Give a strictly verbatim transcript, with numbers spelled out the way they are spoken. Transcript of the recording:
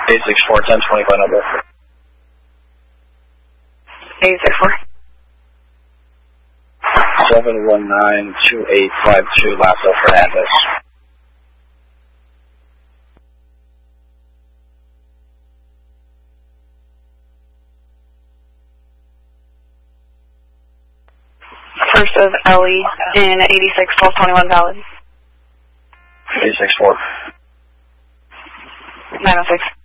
eight six four, ten twenty-five number. eight six four. seven one nine two eight five two, Lasso Fernandez. First of Ellie in eighty-six twelve twenty-one valid. eight six four. nine oh six.